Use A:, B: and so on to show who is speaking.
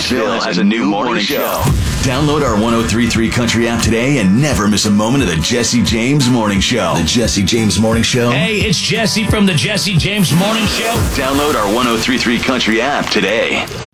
A: Nashville has a new morning show. Download our 103.3 Country app today and never miss a moment of the Jesse James Morning Show. The Jesse James Morning Show.
B: Hey, it's Jesse from the Jesse James Morning Show.
A: Download our 103.3 Country app today.